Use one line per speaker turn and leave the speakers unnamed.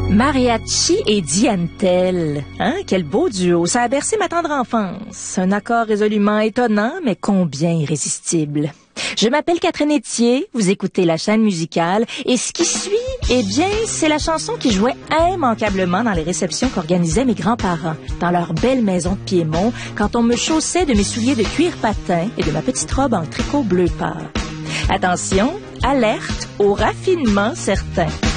Mariachi et Diantel. Hein? Quel beau duo. Ça a bercé ma tendre enfance. Un accord résolument étonnant, mais combien irrésistible. Je m'appelle Catherine Etier, vous écoutez la chaîne musicale, et ce qui suit, eh bien, c'est la chanson qui jouait immanquablement dans les réceptions qu'organisaient mes grands-parents, dans leur belle maison de Piémont, quand on me chaussait de mes souliers de cuir patin et de ma petite robe en tricot bleu pâle. Attention, alerte au raffinement certain.